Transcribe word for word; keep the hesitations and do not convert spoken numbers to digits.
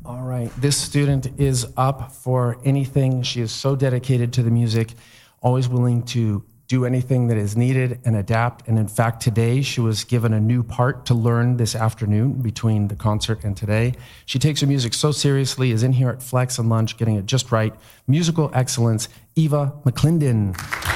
All right. This student is up for anything. She is so dedicated to the music, always willing to do anything that is needed and adapt. And in fact, today she was given a new part to learn this afternoon between the concert and today. She takes her music so seriously, is in here at Flex and lunch, getting it just right. Musical excellence, Eva McClendon.